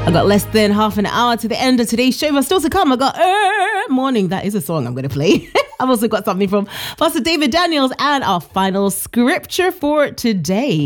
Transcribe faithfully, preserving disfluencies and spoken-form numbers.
I got less than half an hour to the end of today's show, but still to come, I got er, Morning. That is a song I'm going to play. I've also got something from Pastor David Daniels and our final scripture for today.